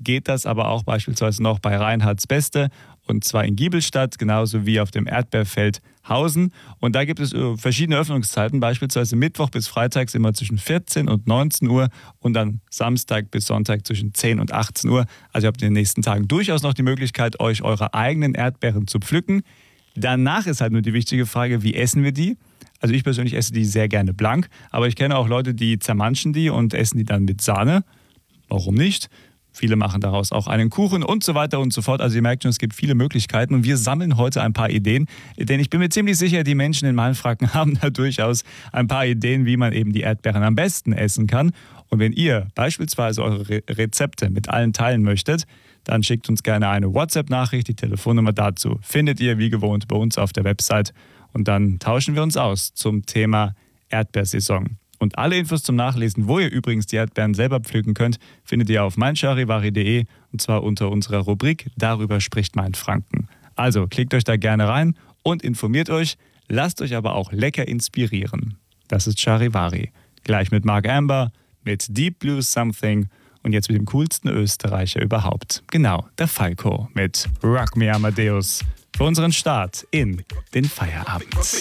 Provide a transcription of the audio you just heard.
geht das aber auch beispielsweise noch bei Reinhards Beste, und zwar in Giebelstadt, genauso wie auf dem Erdbeerfeld Hausen. Und da gibt es verschiedene Öffnungszeiten, beispielsweise Mittwoch bis Freitags immer zwischen 14 und 19 Uhr und dann Samstag bis Sonntag zwischen 10 und 18 Uhr. Also ihr habt in den nächsten Tagen durchaus noch die Möglichkeit, euch eure eigenen Erdbeeren zu pflücken. Danach ist halt nur die wichtige Frage, wie essen wir die? Also ich persönlich esse die sehr gerne blank, aber ich kenne auch Leute, die zermanschen die und essen die dann mit Sahne. Warum nicht? Viele machen daraus auch einen Kuchen und so weiter und so fort. Also ihr merkt schon, es gibt viele Möglichkeiten und wir sammeln heute ein paar Ideen, denn ich bin mir ziemlich sicher, die Menschen in Mainfranken haben da durchaus ein paar Ideen, wie man eben die Erdbeeren am besten essen kann. Und wenn ihr beispielsweise eure Rezepte mit allen teilen möchtet, dann schickt uns gerne eine WhatsApp-Nachricht. Die Telefonnummer dazu findet ihr wie gewohnt bei uns auf der Website. Und dann tauschen wir uns aus zum Thema Erdbeersaison. Und alle Infos zum Nachlesen, wo ihr übrigens die Erdbeeren selber pflücken könnt, findet ihr auf meincharivari.de und zwar unter unserer Rubrik Darüber spricht Mainfranken. Also klickt euch da gerne rein und informiert euch, lasst euch aber auch lecker inspirieren. Das ist Charivari. Gleich mit Mark Amber, mit Deep Blue Something und jetzt mit dem coolsten Österreicher überhaupt. Genau, der Falco mit Rock Me Amadeus für unseren Start in den Feierabend.